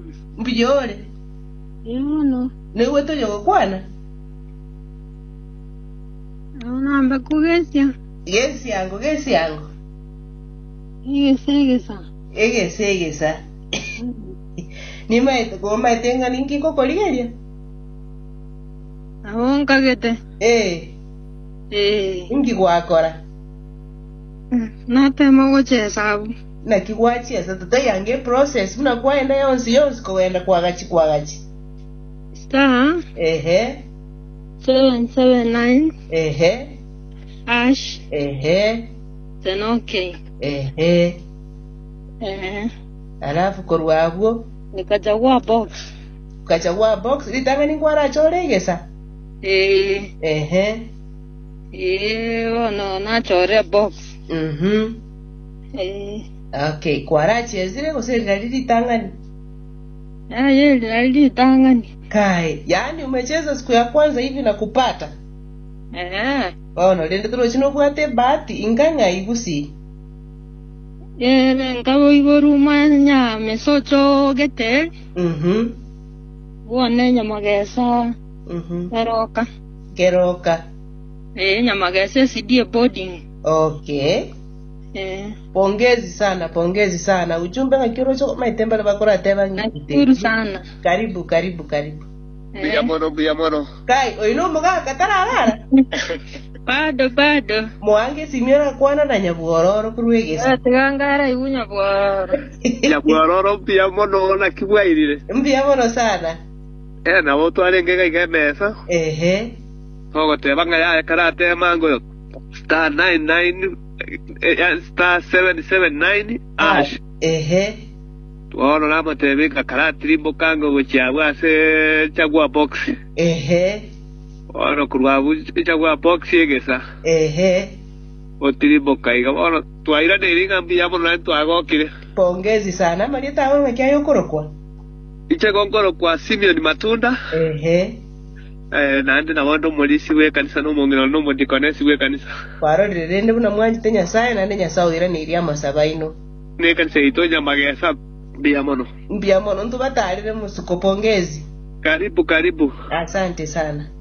Mbiyole. Yono. Ne weto yo kwana. Namba kugesya. Gesi yangu. Egesa. Ni maite ko maite ngani nkiko koligeria. Awonka gete. Ingi gwakora. Natema gochesa. Na kigwachesa tutayange process muna kwaenda yonsi koenda kwagachi. Star. 779. Ash. Then okay. Alafu korwabwo nikachagua box. Ukachagua box litanga ni kwara choregesa. Ono nachore box. Okay, kwara chezire kuseri litangani. Litangani. Kai, yani umecheza siku ya kwanza hivi na kupata. Ono lende tulo chino bwate bati inganga igusi. Ngabo igoruma nya mesocho gete. Wone nyamagesa. Keroka. Nyamagesa CD boarding. Okay. Pongezi sana. Ujumbe ngakiro cho maitemba bakora teba ngiti. Sana. Karibu. Biamono. Kai, oino mga katarara. Bado. Mwange simira kwana na nyabuororo kuruegesa. Tigangara ibunya buororo. Nyabuororo biamono na kibwairire. Biamono sana. Na wotu alengega igemesa. Togo te banga ya karate mango. Star 99 star 779 ash. Tuono lama tebika karate limbo kango wichiabwa se chagua box. Ono kurwabu chagua box yegesa. Otiri bokaiga ono twaira neringa mbiyamo na twagokire. Pongezi sana marieta awe mekia yokorokwa. Iche gongoro kwa Simeon Matunda. Nande na wando molisi we kanisa no mongero no modikonesi we kanisa. Paro dirende buna mwanji tenya sai nande nya saudira ni iria masabaino. Ne kanisa itonya magesa biamono. Ntu batalire musuko pongezi. Karibu. Asante sana.